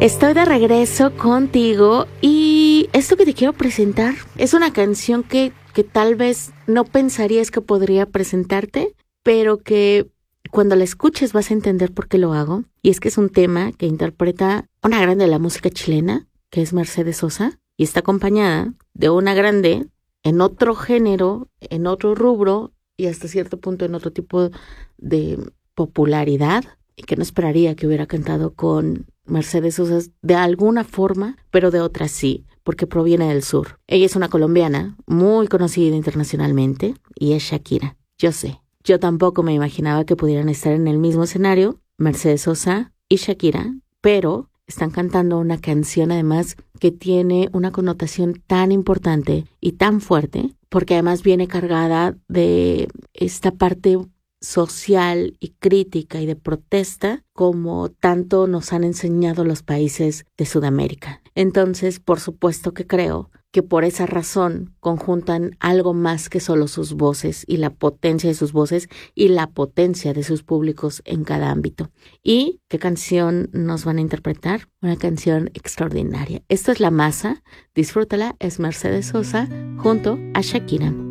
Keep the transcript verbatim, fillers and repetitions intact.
Estoy de regreso contigo y esto que te quiero presentar es una canción que, que tal vez no pensarías que podría presentarte, pero que cuando la escuches vas a entender por qué lo hago. Y es que es un tema que interpreta una grande de la música chilena, que es Mercedes Sosa, y está acompañada de una grande en otro género, en otro rubro y hasta cierto punto en otro tipo de popularidad, y que no esperaría que hubiera cantado con Mercedes Sosa de alguna forma, pero de otra sí, porque proviene del sur. Ella es una colombiana muy conocida internacionalmente y es Shakira. Yo sé, yo tampoco me imaginaba que pudieran estar en el mismo escenario, Mercedes Sosa y Shakira, pero están cantando una canción además que tiene una connotación tan importante y tan fuerte, porque además viene cargada de esta parte social y crítica y de protesta como tanto nos han enseñado los países de Sudamérica. Entonces, por supuesto que creo que por esa razón conjuntan algo más que solo sus voces y la potencia de sus voces y la potencia de sus públicos en cada ámbito. ¿Y qué canción nos van a interpretar? Una canción extraordinaria. Esto es La Masa, disfrútala, es Mercedes Sosa junto a Shakira.